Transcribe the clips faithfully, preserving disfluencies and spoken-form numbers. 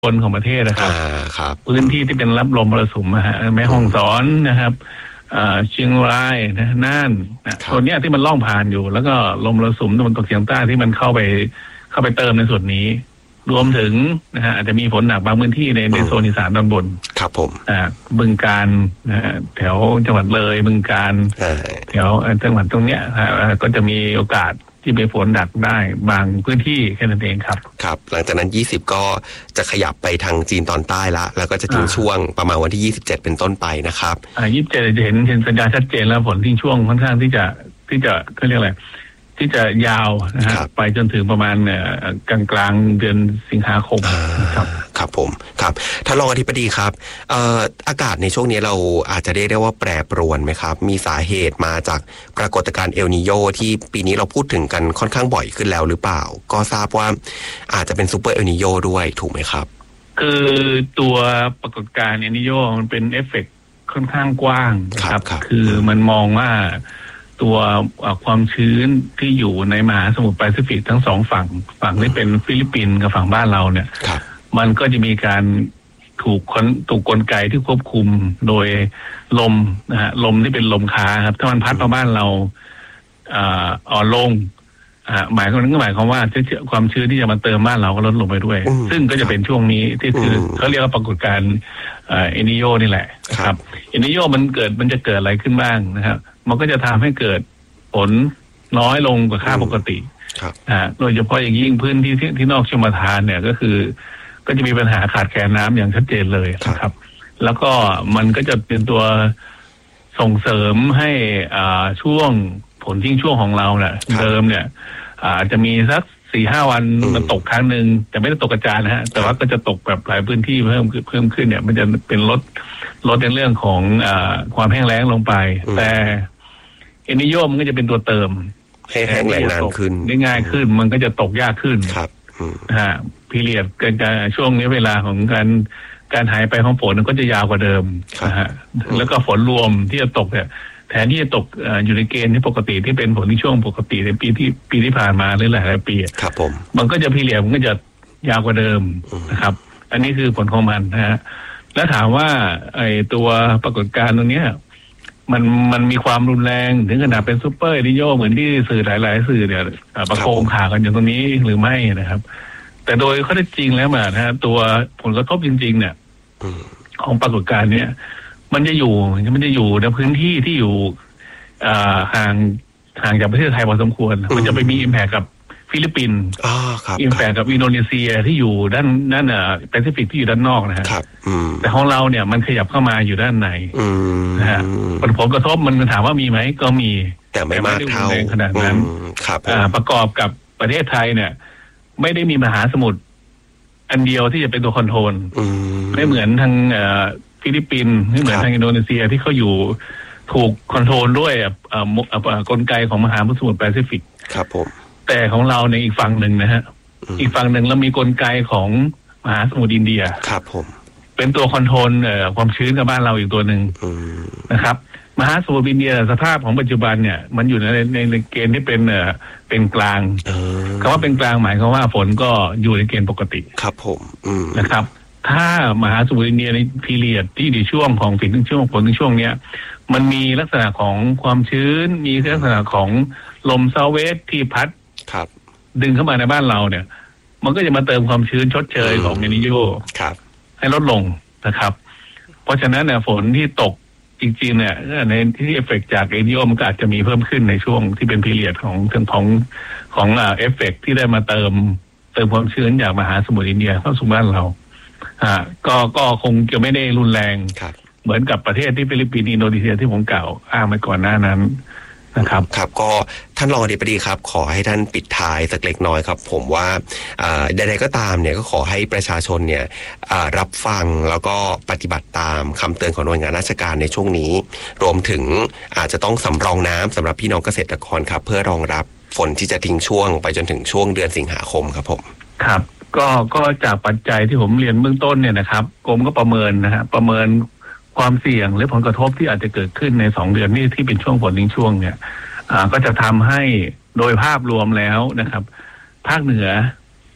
บนของประเทศนะครับครับพื้นที่ที่เป็นรับลมมรสุมนะฮะแม่ฮ่องสอนนะครับเชียงรายนะน่านส่วนนี้ที่มันล่องผ่านอยู่แล้วก็ลมมรสุมตะวันตกเฉียงใต้ที่มันเข้าไปเข้าไปเติมในส่วนนี้รวมถึงนะฮะอาจจะมีฝนหนักบางพื้นที่ในในโซนอีสานตอนบนครับผมอ่าบึงกาฬนะฮะแถวจังหวัดเลยบึงกาฬแถวจังหวัดตรงเนี้ยก็จะมีโอกาสที่มีฝนหนักได้บางพื้นที่แค่นั้นเองครับครับหลังจากนั้นยี่สิบก็จะขยับไปทางจีนตอนใต้ละแล้วก็จะทิ้งช่วงประมาณวันที่ยี่สิบเจ็ดเป็นต้นไปนะครับอ่ายี่สิบเจ็ดจะเห็นเห็นสัญญาณชัดเจนแล้วฝนทิ้งช่วงค่อนข้างที่จะที่จะเขาเรียกอะไรที่จะยาวนะฮะไปจนถึงประมาณกลางกลางเดือนสิงหาคมครับครับผมครับท่านรองอธิบดีครับเอ่ออากาศในช่วงนี้เราอาจจะเรียกได้ว่าแปรปรวนไหมครับมีสาเหตุมาจากปรากฏการณ์เอลนีโญที่ปีนี้เราพูดถึงกันค่อนข้างบ่อยขึ้นแล้วหรือเปล่าก็ทราบว่าอาจจะเป็นซูเปอร์เอลนีโญด้วยถูกไหมครับคือตัวปรากฏการณ์เอลนีโญมันเป็นเอฟเฟกต์ค่อนข้างกว้างครับคือมันมองว่าตัวความชื้นที่อยู่ในมหาสมุทรแปซิฟิกทั้งสองฝั่งฝั่งที่เป็นฟิลิปปินส์กับฝั่งบ้านเราเนี่ยมันก็จะมีการถูกคนถูกกลไกที่ควบคุมโดยลมนะฮะลมที่เป็นลมค้าครับถ้ามันพัดมาบ้านเราอ่อนลงหมายความนั้นก็หมายความว่าความชื้นที่จะมาเติมบ้านเราก็ลดลงไปด้วยซึ่งก็จะเป็นช่วงนี้ที่คือเขาเรียกว่าปรากฏการณ์เอลนีโญนี่แหละครับเอลนีโญมันเกิดมันจะเกิดอะไรขึ้นบ้างนะครับมันก็จะทำให้เกิดฝนน้อยลงกว่าค่าปกติอ่าโดยเฉพาะอย่างยิ่งพื้นที่ที่นอกชลประทานเนี่ยก็คือก็จะมีปัญหาขาดแคลนน้ำอย่างชัดเจนเลยนะครับแล้วก็มันก็จะเป็นตัวส่งเสริมให้อ่าช่วงฝนทิ้งช่วงของเราเนี่ยเดิมเนี่ยอาจจะมีสักสี่ห้าวันมันตกครั้งหนึ่งแต่ไม่ได้ตกกระจายนะฮะแต่ว่าก็จะตกแบบหลายพื้นที่เพิ่มเพิ่มขึ้นเนี่ยมันจะเป็นลดลดในเรื่องของอ่าความแห้งแล้งลงไปแต่เอลนีโญมันก็จะเป็นตัวเติมให้แห้งแล้งนานขึ้นได้ง่ายขึ้นมันก็จะตกยากขึ้นครับฮะพีเรียดเกินการช่วงนี้เวลาของการการหายไปของฝนมันก็จะยาวกว่าเดิมนะฮะแล้วก็ฝนรวมที่จะตกเนี่ยแทนที่จะตกอยู่ในเกณฑ์ที่ปกติที่เป็นฝนในช่วงปกติในปีที่ปีที่ผ่านมาหรือหลายหลายปีครับผมมันก็จะพีเรียดมันก็จะยาวกว่าเดิมนะครับอันนี้คือผลของมันนะฮะแล้วถามว่าไอ้ตัวปรากฏการณ์ตรงเนี้ยมันมันมีความรุนแรงถึงขนาดเป็นซูเปอร์เอลนีโญเหมือนที่สื่อหลายๆสื่อเนี่ยประโคมข่าวกันอย่างตรงนี้หรือไม่นะครับแต่โดยข้อเท็จจริงแล้วนะฮะตัวผลกระทบจริงๆเนี่ยของปรากฏการณ์เนี้ยมันจะอยู่มันจะอยู่ในพื้นที่ที่อยู่ห่างห่างจากประเทศไทยพอสมควรมันจะไปมีอิมแพคกับฟิลิปปินส์อิมแพคกับอินโดนีเซียที่อยู่ด้านด้านแปซิฟิกที่อยู่ด้านนอกนะฮะแต่ของเราเนี่ยมันขยับเข้ามาอยู่ด้านในนะฮะผลกระทบมันถามว่ามีไหมก็มีแต่ไม่มากเท่าขนาดนั้นประกอบกับประเทศไทยเนี่ยไม่ได้มีมหาสมุทรอันเดียวที่จะเป็นตัวคอนโทรลไม่เหมือนทางฟิลิปปินส์ไม่เหมือนทางอินโดนีเซียที่เขาอยู่ถูกคอนโทรลด้วยกลไกของมหาสมุทรแปซิฟิกครับผมแต่ของเราในอีกฝั่งหนึ่งนะฮะอีกฝั่งหนึ่งเรามีกลไกของมหาสมุทรอินเดียครับผมเป็นตัวคอนโทรลความชื้นกับบ้านเราอีกตัวหนึ่งนะครับมหาสมุทรอินเดียสภาพของปัจจุบันเนี่ยมันอยู่ในในในเกณฑ์ที่เป็นเอ่อเป็นกลางคำว่าเป็นกลางหมายความว่าฝนก็อยู่ในเกณฑ์ปกติครับผมนะครับถ้ามหาสมุทรอินเดียในพีเรียดที่ในช่วงของฝนถึงช่วงฝนถึงช่วงเนี้ยมันมีลักษณะของความชื้นมีลักษณะของลมเซาเวสที่พัดดึงเข้ามาในบ้านเราเนี่ยมันก็จะมาเติมความชื้นชดเชยของเอลนีโญให้ลดลงนะครับเพราะฉะนั้นเนี่ยฝนที่ตกจริงๆเนี่ยในที่เอฟเฟกต์จากเอลนีโญมันก็อาจจะมีเพิ่มขึ้นในช่วงที่เป็นพีเรียดของเรื่องของของเอฟเฟกต์ที่ได้มาเติมเติมความชื้นจากมหาสมุทรอินเดียเข้าสู่บ้านเราอ่าก็ก็คงจะไม่ได้รุนแรงเหมือนกับประเทศที่ฟิลิปปินส์อินโดนีเซียที่ผมกล่าวอ้างไปก่อนหน้านั้นนะครับครับก็ท่านรองอธิบดีครับขอให้ท่านปิดท้ายสักเล็กน้อยครับผมว่าใดๆก็ตามเนี่ยก็ขอให้ประชาชนเนี่ยรับฟังแล้วก็ปฏิบัติตามคำเตือนของหน่วยงานราชการในช่วงนี้รวมถึงอาจจะต้องสำรองน้ำสำหรับพี่น้องเกษตรกรครับเพื่อรองรับฝนที่จะทิ้งช่วงไปจนถึงช่วงเดือนสิงหาคมครับผมครับก็ก็จากปัจจัยที่ผมเรียนเบื้องต้นเนี่ยนะครับกรมก็ประเมินนะฮะประเมินความเสี่ยงหรือผลกระทบที่อาจจะเกิดขึ้นในสองเดือนนี้ที่เป็นช่วงฝนทิ้งช่วงเนี่ยก็จะทำให้โดยภาพรวมแล้วนะครับภาคเหนือ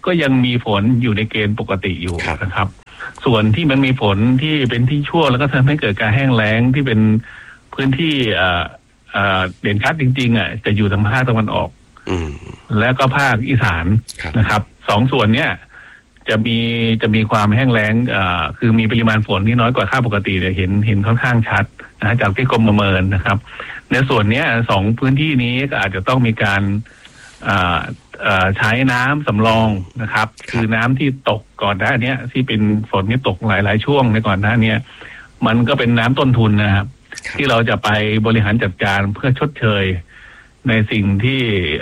ก็ยังมีฝนอยู่ในเกณฑ์ปกติอยู่นะครับส่วนที่มันมีฝนที่เป็นที่ชั่วแล้วก็ทำให้เกิดการแห้งแล้งที่เป็นพื้นที่อ่าอ่าเด่นชัดจริงๆอ่ะจะอยู่ทางภาคตะวันออกและก็ภาคอีสานนะครับสองส่วนเนี้ยจะมีจะมีความแห้งแล้งอ่าคือมีปริมาณฝนที่น้อยกว่าค่าปกติเนี่ยเห็นเห็นค่อนข้างชัดนะจากที่กรมประเมินนะครับในส่วนเนี้ยสองพื้นที่นี้ก็อาจจะต้องมีการอ่าใช้น้ำสำรองนะครับคือน้ำที่ตกก่อนหน้านี้ที่เป็นฝนที่ตกหลายๆช่วงในก่อนหน้านี้มันก็เป็นน้ำต้นทุนนะครับที่เราจะไปบริหารจัดการเพื่อชดเชยในสิ่งที่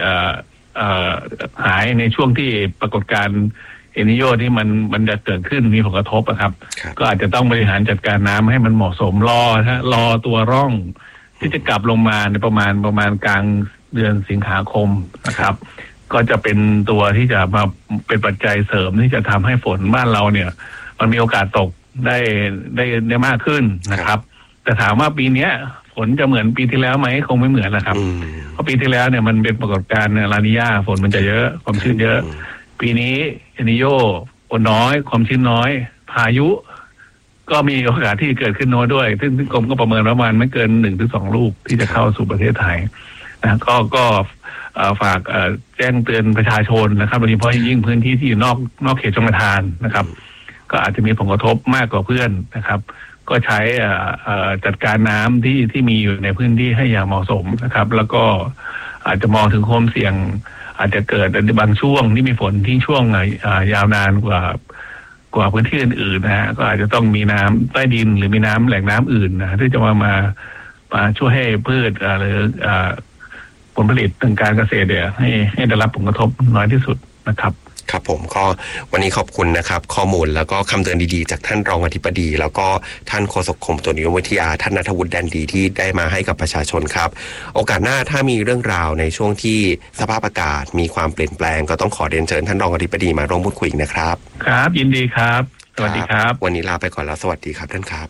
หายในช่วงที่ปรากฏการณ์เอลนีโญที่มันมันจะเกิดขึ้นมีผลกระทบนะครับก็อาจจะต้องบริหารจัดการน้ำให้มันเหมาะสมรอฮะรอตัวร่องที่จะกลับลงมาในประมาณประมาณกลางเดือนสิงหาคมนะครับก็จะเป็นตัวที่จะมาเป็นปัจจัยเสริมที่จะทำให้ฝนบ้านเราเนี่ยมันมีโอกาสตกได้ได้ได้มากขึ้นนะครับแต่ถามว่าปีนี้ฝนจะเหมือนปีที่แล้วไหมคงไม่เหมือนนะครับเพราะปีที่แล้วเนี่ยมันเป็นปรากฏการณ์ลานีญาฝนมันจะเยอะความชื้นเยอะปีนี้เอลนีโญฝนน้อยความชื้นน้อยพายุก็มีโอกาสที่เกิดขึ้นน้อยด้วยซึ่งกรมก็ประเมินประมาณไม่เกินหนึ่งถึงสองลูกที่จะเข้าสู่ประเทศไทยนะก็ก็ฝากแจ้งเตือนประชาชนนะครับโดยเฉพาะยิ่งพื้นที่ที่อยู่นอกนอกเขตชลประทานนะครับก็อาจจะมีผลกระทบมากกว่าเพื่อนนะครับก็ใช้จัดการน้ำที่ที่มีอยู่ในพื้นที่ให้อย่างเหมาะสมนะครับแล้วก็อาจจะมองถึงความเสี่ยงอาจจะเกิดในบางช่วงที่มีฝนที่ช่วงยาวนานกว่ากว่าพื้นที่อื่นๆนะฮะก็อาจจะต้องมีน้ำใต้ดินหรือมีน้ำแหล่งน้ำอื่นนะที่จะมามามาช่วยให้พืชหรือผลผลิตทางการเกษตรเนี่ยให้ให้ได้รับผลกระทบน้อยที่สุดนะครับครับผมก็วันนี้ขอบคุณนะครับข้อมูลแล้วก็คำเตือนดีๆจากท่านรองอธิบดีแล้วก็ท่านโฆษกกรมอุตุนิยมวิทยาท่านณัฐวุฒิแดนดีที่ได้มาให้กับประชาชนครับโอกาสหน้าถ้ามีเรื่องราวในช่วงที่สภาพอากาศมีความเปลี่ยนแปลงก็ต้องขอเรียนเชิญท่านรองอธิบดีมาร่วมพูดคุยนะครับครับยินดีครับสวัสดีครับวันนี้ลาไปก่อนแล้วสวัสดีครับท่านครับ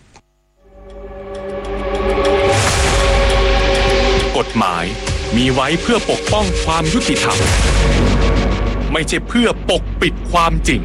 กฎหมายมีไว้เพื่อปกป้องความยุติธรรมไม่ใช่เพื่อปกปิดความจริง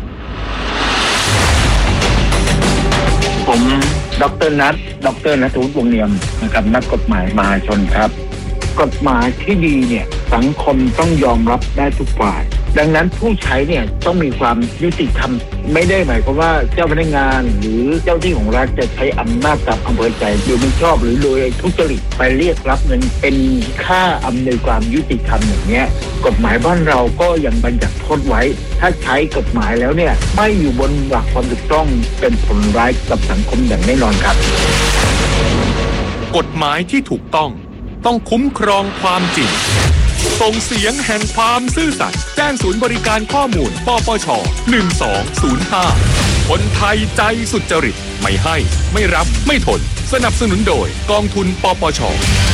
ผมดร.นัทดร.ณัฐวุฒิวงศ์เนียมนะครับนักกฎหมายมหาชนครับกฎหมายที่ดีเนี่ยสังคมต้องยอมรับได้ทุกฝ่ายดังนั้นผู้ใช้เนี่ยต้องมีความยุติธรรมไม่ได้หมายความว่าเจ้าพนักงานหรือเจ้าที่ของรัฐจะใช้อำนาจตามอำเภอใจโดยไม่ชอบหรือโดยทุจริตไปเรียกรับเงินเป็นค่าอำนวยความยุติธรรมอย่างเนี้ยกฎหมายบ้านเราก็ยังบัญญัติโทษไว้ถ้าใช้กฎหมายแล้วเนี่ยไม่อยู่บนหลักความถูกต้องเป็นผลร้ายกับสังคมอย่างแน่นอนครับกฎหมายที่ถูกต้องต้องคุ้มครองความจริงส่งเสียงแห่งความซื่อสัตย์แจ้งศูนย์บริการข้อมูลปปชหนึ่งสองศูนย์ห้าคนไทยใจสุจริตไม่ให้ไม่รับไม่ทนสนับสนุนโดยกองทุนปปช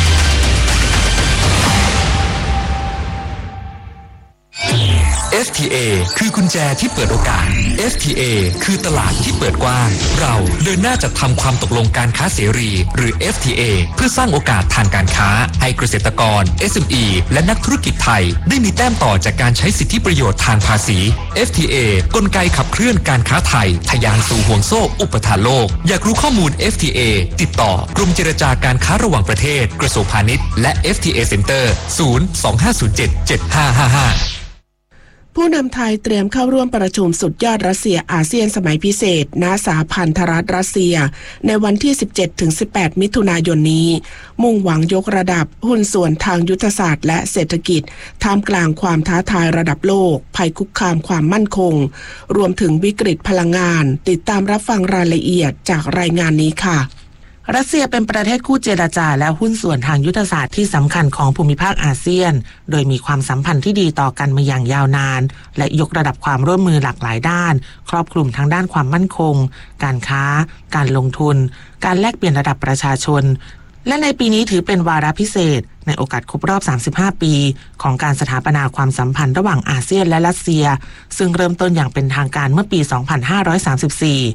เอฟ ที เอ คือกุญแจที่เปิดโอกาส เอฟ ที เอ คือตลาดที่เปิดกว้างเราเดินหน้าจัดทำความตกลงการค้าเสรีหรือ เอฟ ที เอ เพื่อสร้างโอกาสทางการค้าให้เกษตรกร เอส เอ็ม อี และนักธุรกิจไทยได้มีแต้มต่อจากการใช้สิทธิประโยชน์ทางภาษี เอฟ ที เอ กลไกขับเคลื่อนการค้าไทยทะยานสู่ห่วงโซ่อุปทานโลกอยากรู้ข้อมูล เอฟ ที เอ ติดต่อกรมเจรจาการค้าระหว่างประเทศกระทรวงพาณิชย์และ เอฟ ที เอ Center ศูนย์ สอง ห้า ศูนย์ เจ็ด เจ็ด ห้า ห้า ห้าผู้นำไทยเตรียมเข้าร่วมประชุมสุดยอดรัสเซียอาเซียนสมัยพิเศษณสหพันธรัฐรัสเซียในวันที่ สิบเจ็ดถึงสิบแปด มิถุนายนนี้มุ่งหวังยกระดับหุ้นส่วนทางยุทธศาสตร์และเศรษฐกิจท่ามกลางความท้าทายระดับโลกภัยคุกคามความมั่นคงรวมถึงวิกฤตพลังงานติดตามรับฟังรายละเอียดจากรายงานนี้ค่ะรัสเซียเป็นประเทศคู่เจรจาและหุ้นส่วนทางยุทธศาสตร์ที่สำคัญของภูมิภาคอาเซียนโดยมีความสัมพันธ์ที่ดีต่อกันมาอย่างยาวนานและยกระดับความร่วมมือหลากหลายด้านครอบคลุมทั้งด้านความมั่นคงการค้าการลงทุนการแลกเปลี่ยนระดับประชาชนและในปีนี้ถือเป็นวาระพิเศษในโอกาสครบรอบสามสิบห้าปีของการสถาปนาความสัมพันธ์ระหว่างอาเซียนและรัสเซียซึ่งเริ่มต้นอย่างเป็นทางการเมื่อปีสองพันห้าร้อยสามสิบสี่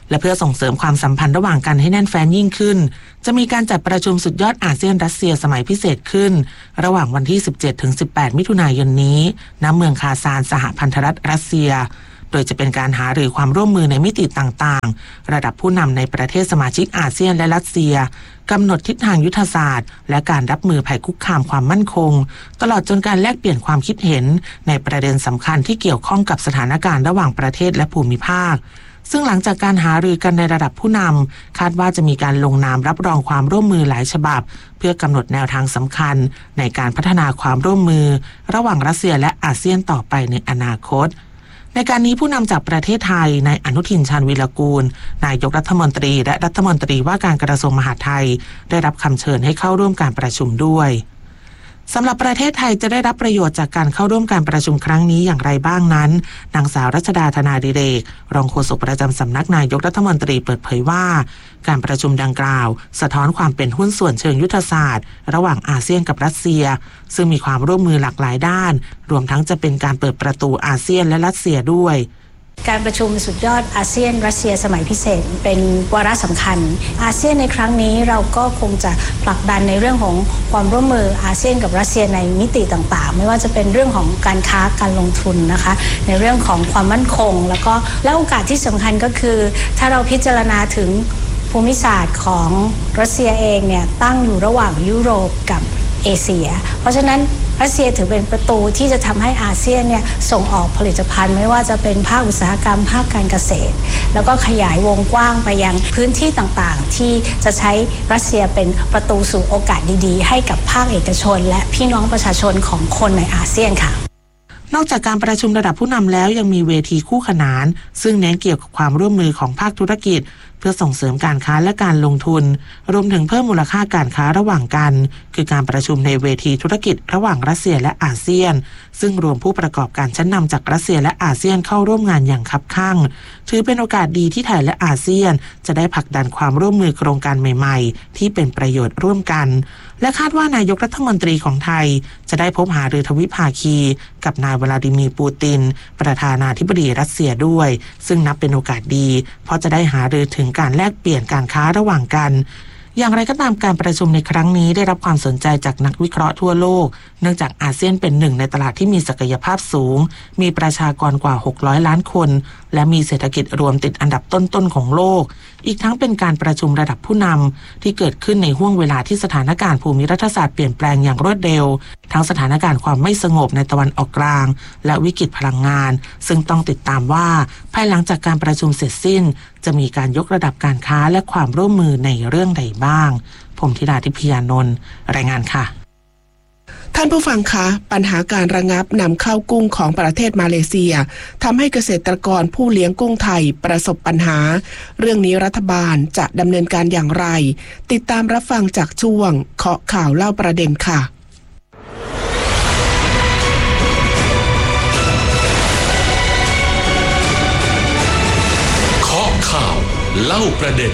และเพื่อส่งเสริมความสัมพันธ์ระหว่างกันให้แน่นแฟ้นยิ่งขึ้นจะมีการจัดประชุมสุดยอดอาเซียนรัสเซียสมัยพิเศษขึ้นระหว่างวันที่ สิบเจ็ดถึงสิบแปด มิถุนายนนี้ณเมืองคาซานสหพันธรัฐรัสเซียโดยจะเป็นการหารือความร่วมมือในมิติต่างๆระดับผู้นำในประเทศสมาชิกอาเซียนและรัสเซียกำหนดทิศทางยุทธศาสตร์และการรับมือภัยคุกคามความมั่นคงตลอดจนการแลกเปลี่ยนความคิดเห็นในประเด็นสำคัญที่เกี่ยวข้องกับสถานการณ์ระหว่างประเทศและภูมิภาคซึ่งหลังจากการหารือกันในระดับผู้นำคาดว่าจะมีการลงนามรับรองความร่วมมือหลายฉบับเพื่อกำหนดแนวทางสำคัญในการพัฒนาความร่วมมือระหว่างรัสเซียและอาเซียนต่อไปในอนาคตในการนี้ผู้นำจากประเทศไทยนายอนุทินชาญวิรากูลนายกรัฐมนตรีและรัฐมนตรีว่าการกระทรวงมหาดไทยได้รับคำเชิญให้เข้าร่วมการประชุมด้วยสำหรับประเทศไทยจะได้รับประโยชน์จากการเข้าร่วมการประชุมครั้งนี้อย่างไรบ้างนั้นนางสาวรัชดาธนาดิเรกรองโฆษกประจำสำนักนายกรัฐมนตรีเปิดเผยว่าการประชุมดังกล่าวสะท้อนความเป็นหุ้นส่วนเชิงยุทธศาสตร์ระหว่างอาเซียนกับรัสเซียซึ่งมีความร่วมมือหลากหลายด้านรวมทั้งจะเป็นการเปิดประตูอาเซียนและรัสเซียด้วยการประชุมสุดยอดอาเซียนรัสเซียสมัยพิเศษเป็นวาระสำคัญอาเซียนในครั้งนี้เราก็คงจะผลักดันในเรื่องของความร่วมมืออาเซียนกับรัสเซียในมิติต่างๆไม่ว่าจะเป็นเรื่องของการค้าการลงทุนนะคะในเรื่องของความมั่นคงแล้วก็และโอกาสที่สำคัญก็คือถ้าเราพิจารณาถึงภูมิศาสตร์ของรัสเซียเองเนี่ยตั้งอยู่ระหว่างยุโรปกับเอเชียเพราะฉะนั้นรัสเซียถือเป็นประตูที่จะทำให้อาเซียนเนี่ยส่งออกผลิตภัณฑ์ไม่ว่าจะเป็นภาคอุตสาหกรรมภาคการเกษตรแล้วก็ขยายวงกว้างไปยังพื้นที่ต่างๆที่จะใช้รัสเซียเป็นประตูสู่โอกาสดีๆให้กับภาคเอกชนและพี่น้องประชาชนของคนในอาเซียนค่ะนอกจากการประชุมระดับผู้นำแล้วยังมีเวทีคู่ขนานซึ่งเน้นเกี่ยวกับความร่วมมือของภาคธุรกิจเพื่อส่งเสริมการค้าและการลงทุนรวมถึงเพิ่มมูลค่าการค้าระหว่างกันคือการประชุมในเวทีธุรกิจระหว่างรัสเซียและอาเซียนซึ่งรวมผู้ประกอบการชั้นนำจากรัสเซียและอาเซียนเข้าร่วมงานอย่างคับคั่งถือเป็นโอกาสดีที่ไทยและอาเซียนจะได้ผลักดันความร่วมมือโครงการใหม่ๆที่เป็นประโยชน์ร่วมกันและคาดว่านายกรัฐมนตรีของไทยจะได้พบหารือทวิภาคีกับนายวลาดิมีร์ปูตินประธานาธิบดีรัสเซียด้วยซึ่งนับเป็นโอกาสดีเพราะจะได้หารือถึงการแลกเปลี่ยนการค้าระหว่างกันอย่างไรก็ตามการประชุมในครั้งนี้ได้รับความสนใจจากนักวิเคราะห์ทั่วโลกเนื่องจากอาเซียนเป็นหนึ่งในตลาดที่มีศักยภาพสูงมีประชากรกว่าหกร้อยล้านคนและมีเศรษฐกิจรวมติดอันดับต้นๆของโลกอีกทั้งเป็นการประชุมระดับผู้นำที่เกิดขึ้นในห้วงเวลาที่สถานการณ์ภูมิรัฐศาสตร์เปลี่ยนแปลงอย่างรวดเร็วทั้งสถานการณ์ความไม่สงบในตะวันออกกลางและวิกฤตพลังงานซึ่งต้องติดตามว่าภายหลังจากการประชุมเสร็จสิ้นจะมีการยกระดับการค้าและความร่วมมือในเรื่องใดบ้างผมธิดาทิพยานนท์รายงานค่ะท่านผู้ฟังคะปัญหาการระงับนำเข้ากุ้งของประเทศมาเลเซียทำให้เกษตรกรผู้เลี้ยงกุ้งไทยประสบปัญหาเรื่องนี้รัฐบาลจะดำเนินการอย่างไรติดตามรับฟังจากช่วงเคาะข่าวเล่าประเด็นค่ะเคาะข่าวเล่าประเด็น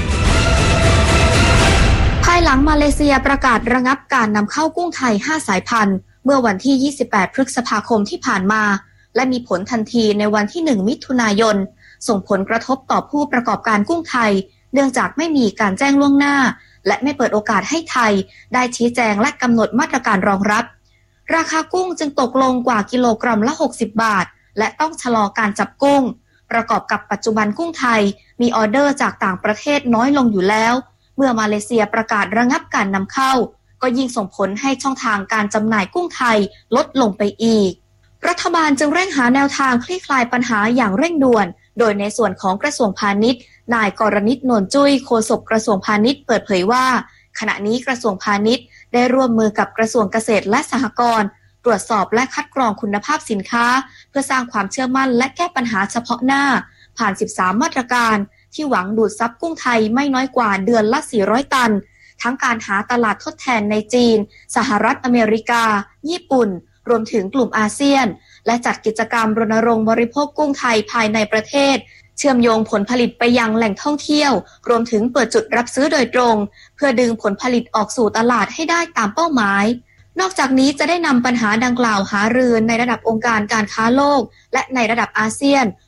ภายหลังมาเลเซียประกาศระงับการนำเข้ากุ้งไทยห้าสายพันธุ์เมื่อวันที่ยี่สิบแปดพฤษภาคมที่ผ่านมาและมีผลทันทีในวันที่หนึ่งมิถุนายนส่งผลกระทบต่อผู้ประกอบการกุ้งไทยเนื่องจากไม่มีการแจ้งล่วงหน้าและไม่เปิดโอกาสให้ไทยได้ชี้แจงและกำหนดมาตรการรองรับราคากุ้งจึงตกลงกว่ากิโลกรัมละหกสิบบาทและต้องชะลอการจับกุ้งประกอบกับปัจจุบันกุ้งไทยมีออเดอร์จากต่างประเทศน้อยลงอยู่แล้วเมื่อมาเลเซียประกาศระงับการนำเข้าก็ยิ่งส่งผลให้ช่องทางการจำหน่ายกุ้งไทยลดลงไปอีกรัฐบาลจึงเร่งหาแนวทางคลี่คลายปัญหาอย่างเร่งด่วนโดยในส่วนของกระทรวงพาณิชย์นายกรณิต นวลจุ้ยโฆษกกระทรวงพาณิชย์เปิดเผยว่าขณะนี้กระทรวงพาณิชย์ได้ร่วมมือกับกระทรวงเกษตรและสหกรณ์ตรวจสอบและคัดกรองคุณภาพสินค้าเพื่อสร้างความเชื่อมั่นและแก้ปัญหาเฉพาะหน้าผ่านสิบสามมาตรการที่หวังดูดซับกุ้งไทยไม่น้อยกว่าเดือนละสี่ร้อยตันทั้งการหาตลาดทดแทนในจีนสหรัฐอเมริกาญี่ปุ่นรวมถึงกลุ่มอาเซียนและจัดกิจกรรมรณรงค์บริโภคกุ้งไทยภายในประเทศเชื่อมโยงผลผลิตไปยังแหล่งท่องเที่ยวรวมถึงเปิดจุดรับซื้อโดยตรงเพื่อดึงผลผลิตออกสู่ตลาดให้ได้ตามเป้าหมายนอกจากนี้จะได้นำปัญหาดังกล่าวหารือในระดับองค์การการค้าโลกและในระดับอาเซียน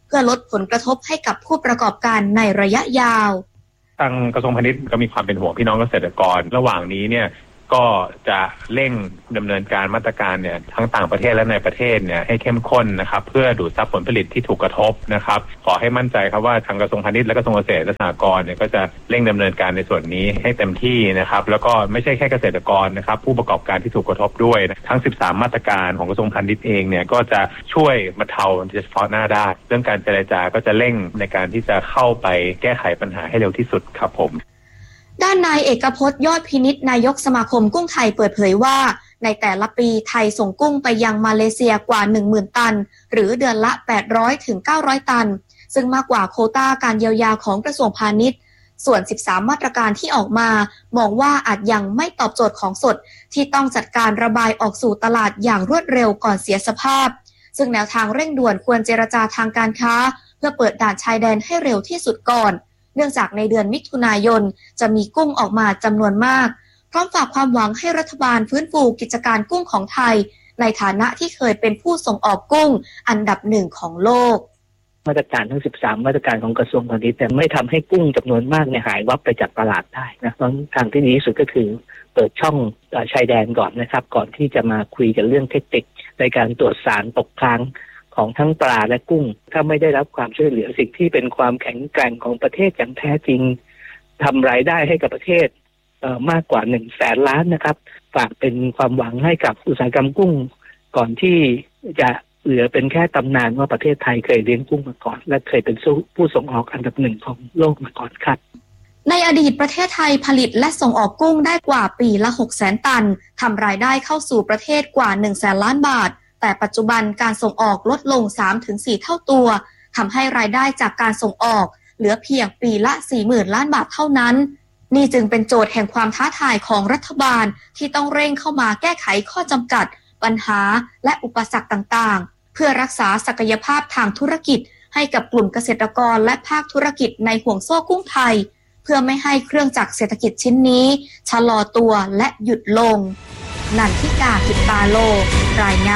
เพื่อลดผลกระทบให้กับผู้ประกอบการในระยะยาวทางกระทรวงพาณิชย์ก็มีความเป็นห่วงพี่น้องเกษตรกรระหว่างนี้เนี่ยก็จะเร่งดำเนินการมาตรการเนี่ยทั้งต่างประเทศและในประเทศเนี่ยให้เข้มข้นนะครับเพื่อดูดซับผลผลิตที่ถูกกระทบนะครับขอให้มั่นใจครับว่าทางกระทรวงพาณิชย์และกระทรวงเกษตรและสหกรณ์เนี่ยก็จะเร่งดำเนินการในส่วนนี้ให้เต็มที่นะครับแล้วก็ไม่ใช่แค่เกษตรกรนะครับผู้ประกอบการที่ถูกกระทบด้วยทั้งสิบสามมาตรการของกระทรวงพาณิชย์เองเนี่ยก็จะช่วยบรรเทาเฉพาะหน้าได้เรื่องการเจรจาก็จะเร่งในการที่จะเข้าไปแก้ไขปัญหาให้เร็วที่สุดครับผมด้านนายเอกพจน์ยอดพินิจนายกสมาคมกุ้งไทยเปิดเผยว่าในแต่ละปีไทยส่งกุ้งไปยังมาเลเซียกว่า หนึ่งหมื่น ตันหรือเดือนละ แปดร้อยถึงเก้าร้อย ตันซึ่งมากกว่าโควต้าการเยียวยาของกระทรวงพาณิชย์ส่วน สิบสาม มาตรการที่ออกมามองว่าอาจยังไม่ตอบโจทย์ของสดที่ต้องจัดการระบายออกสู่ตลาดอย่างรวดเร็วก่อนเสียสภาพซึ่งแนวทางเร่งด่วนควรเจรจาทางการค้าเพื่อเปิดด่านชายแดนให้เร็วที่สุดก่อนเนื่องจากในเดือนมิถุนายนจะมีกุ้งออกมาจำนวนมากพร้อมฝากความหวังให้รัฐบาลฟื้นฟูกิจการกุ้งของไทยในฐานะที่เคยเป็นผู้ส่งออกกุ้งอันดับหนึ่งของโลกมาตรการทั้งสิบสามมาตรการของกระทรวงพาณิชย์แต่ไม่ทำให้กุ้งจำนวนมากเนี่ยหายวับไปจากตลาดได้นะเพราะทางที่ดีที่สุดก็คือเปิดช่องชายแดนก่อนนะครับก่อนที่จะมาคุยกันเรื่องเทคนิคในการตรวจสารตกค้างของทั้งปลาและกุ้งถ้าไม่ได้รับความช่วยเหลือสิ่งที่เป็นความแข็งแกร่งของประเทศอย่างแท้จริงทำรายได้ให้กับประเทศเอ่อมากกว่าหนึ่งแสนล้านนะครับฝากเป็นความหวังให้กับอุตสาหกรรมกุ้งก่อนที่จะเหลือเป็นแค่ตำนานว่าประเทศไทยเคยเลี้ยงกุ้งมาก่อนและเคยเป็นผู้ส่งออกอันดับหนึ่งของโลกมาก่อนครับในอดีตประเทศไทยผลิตและส่งออกกุ้งได้กว่าปีละ หกแสน ตันทำรายได้เข้าสู่ประเทศกว่า หนึ่งแสน ล้านบาทแต่ปัจจุบันการส่งออกลดลง สามถึงสี่ เท่าตัวทำให้รายได้จากการส่งออกเหลือเพียงปีละ สี่หมื่น ล้านบาทเท่านั้นนี่จึงเป็นโจทย์แห่งความท้าทายของรัฐบาลที่ต้องเร่งเข้ามาแก้ไขข้อจำกัดปัญหาและอุปสรรคต่างๆเพื่อรักษาศักยภาพทางธุรกิจให้กับกลุ่มเกษตรกรและภาคธุรกิจในห่วงโซ่กุ้งไทยเพื่อไม่ให้เครื่องจักรเศรษฐกิจชิ้นนี้ชะลอตัวและหยุดลงนันทิกา กิจตาโลรายงาน